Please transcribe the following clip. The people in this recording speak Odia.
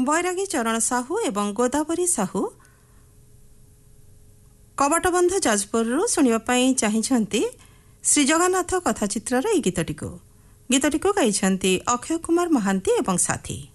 ବୈରାଗୀ ଚରଣ ସାହୁ ଏବଂ ଗୋଦାବରୀ ସାହୁ କବାଟବନ୍ଧ ଯାଜପୁରରୁ ଶୁଣିବା ପାଇଁ ଚାହିଁଛନ୍ତି ଶ୍ରୀଜଗନ୍ନାଥ କଥାଚିତ୍ରର ଏହି ଗୀତଟିକୁ ଗାଇଛନ୍ତି ଅକ୍ଷୟ କୁମାର ମହାନ୍ତି ଏବଂ ସାଥୀ।